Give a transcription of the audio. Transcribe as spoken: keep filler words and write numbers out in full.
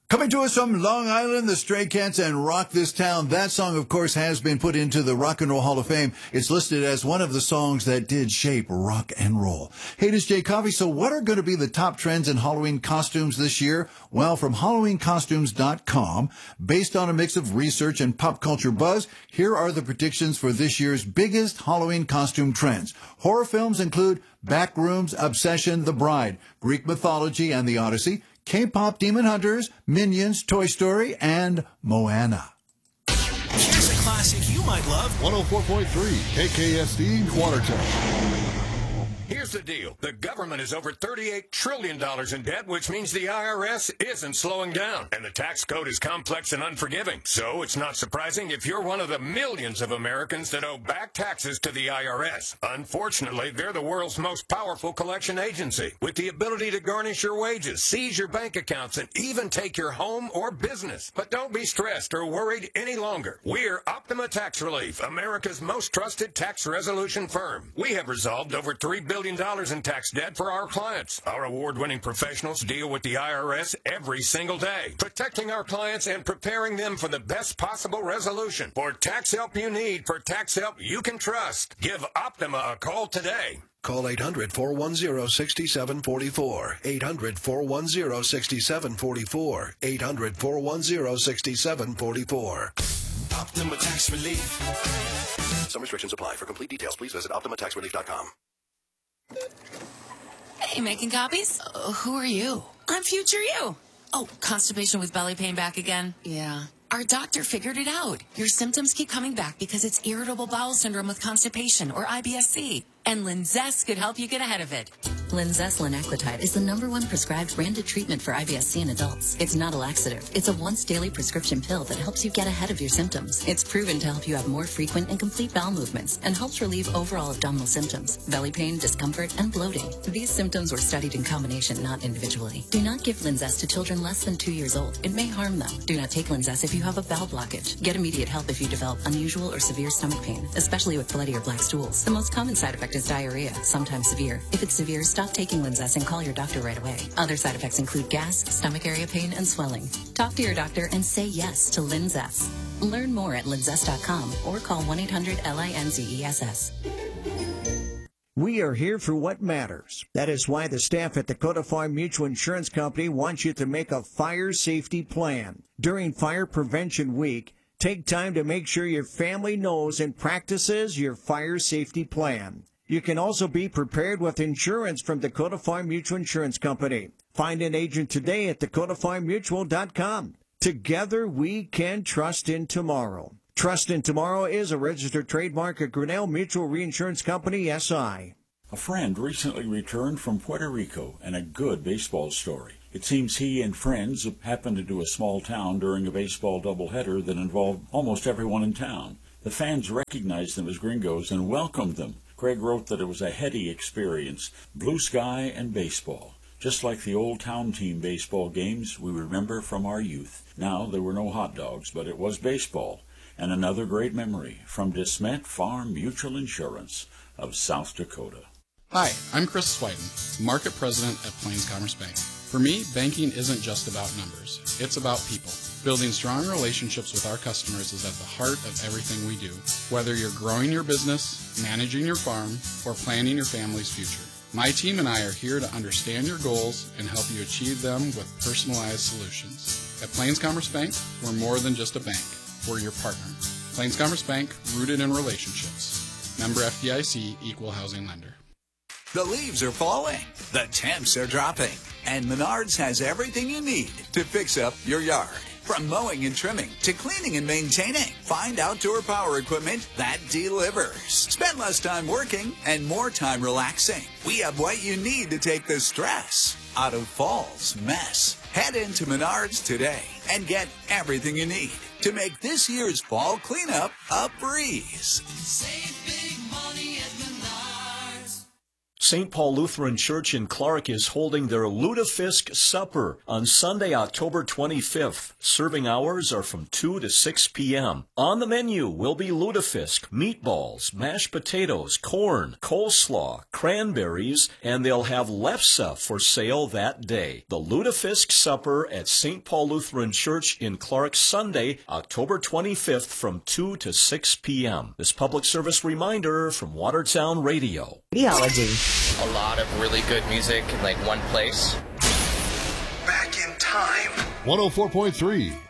Coming to us from Long Island, the Stray Cats and Rock This Town. That song, of course, has been put into the Rock and Roll Hall of Fame. It's listed as one of the songs that did shape rock and roll. Hey, this is Jay Coffey. So what are going to be the top trends in Halloween costumes this year? Well, from Halloween Costumes dot com, based on a mix of research and pop culture buzz, here are the predictions for this year's biggest Halloween costume trends. Horror films include Backrooms, Obsession, The Bride, Greek Mythology, and The Odyssey, K-pop Demon Hunters, Minions, Toy Story, and Moana. Here's a classic you might love. one oh four point three K K S D Watertown. Here's the deal. The government is over thirty-eight trillion dollars in debt, which means the I R S isn't slowing down. And the tax code is complex and unforgiving. So it's not surprising if you're one of the millions of Americans that owe back taxes to the I R S. Unfortunately, they're the world's most powerful collection agency, with the ability to garnish your wages, seize your bank accounts, and even take your home or business. But don't be stressed or worried any longer. We're Optima Tax Relief, America's most trusted tax resolution firm. We have resolved over three billion dollars in tax debt for our clients. Our award-winning professionals deal with the I R S every single day, protecting our clients and preparing them for the best possible resolution. For tax help you need, for tax help you can trust, give Optima a call today. Call eight hundred, four one zero, six seven four four. eight hundred, four one zero, six seven four four. eight hundred, four one zero, six seven four four. Optima Tax Relief. Some restrictions apply. For complete details, please visit Optima Tax Relief dot com. Hey, making copies? Uh, who are you? I'm future you. Oh, constipation with belly pain back again? Yeah. Our doctor figured it out. Your symptoms keep coming back because it's irritable bowel syndrome with constipation, or I B S C. And Linzess could help you get ahead of it. Linzess linaclotide is the number one prescribed branded treatment for I B S C in adults. It's not a laxative. It's a once-daily prescription pill that helps you get ahead of your symptoms. It's proven to help you have more frequent and complete bowel movements and helps relieve overall abdominal symptoms, belly pain, discomfort, and bloating. These symptoms were studied in combination, not individually. Do not give Linzess to children less than two years old. It may harm them. Do not take Linzess if you have a bowel blockage. Get immediate help if you develop unusual or severe stomach pain, especially with bloody or black stools. The most common side effect is diarrhea, sometimes severe. If it's severe, stop taking Linzess and call your doctor right away. Other side effects include gas, stomach area pain, and swelling. Talk to your doctor and say yes to Linzess. Learn more at linzess dot com or call one eight hundred L I N Z E S S. We are here for what matters. That is why the staff at Dakota Farm Mutual Insurance Company wants you to make a fire safety plan. During Fire Prevention Week, take time to make sure your family knows and practices your fire safety plan. You can also be prepared with insurance from Dakota Farm Mutual Insurance Company. Find an agent today at dakota farm mutual dot com. Together we can trust in tomorrow. Trust in Tomorrow is a registered trademark of Grinnell Mutual Reinsurance Company, S I. A friend recently returned from Puerto Rico and a good baseball story. It seems he and friends happened into a small town during a baseball doubleheader that involved almost everyone in town. The fans recognized them as gringos and welcomed them. Craig wrote that it was a heady experience, blue sky and baseball, just like the old town team baseball games we remember from our youth. Now there were no hot dogs, but it was baseball. And another great memory from DeSmet Farm Mutual Insurance of South Dakota. Hi, I'm Chris Swyden, Market President at Plains Commerce Bank. For me, banking isn't just about numbers. It's about people. Building strong relationships with our customers is at the heart of everything we do, whether you're growing your business, managing your farm, or planning your family's future. My team and I are here to understand your goals and help you achieve them with personalized solutions. At Plains Commerce Bank, we're more than just a bank. We're your partner. Plains Commerce Bank, rooted in relationships. Member F D I C, Equal Housing Lender. The leaves are falling, the temps are dropping, and Menards has everything you need to fix up your yard. From mowing and trimming to cleaning and maintaining, find outdoor power equipment that delivers. Spend less time working and more time relaxing. We have what you need to take the stress out of fall's mess. Head into Menards today and get everything you need to make this year's fall cleanup a breeze. Save big money at Menards. Saint Paul Lutheran Church in Clark is holding their Lutefisk Supper on Sunday, October twenty-fifth. Serving hours are from two to six p.m. On the menu will be lutefisk, meatballs, mashed potatoes, corn, coleslaw, cranberries, and they'll have lefse for sale that day. The Lutefisk Supper at Saint Paul Lutheran Church in Clark, Sunday, October twenty-fifth from two to six p.m. This public service reminder from Watertown Radio. Theology. A lot of really good music in like one place. Back in time. one oh four point three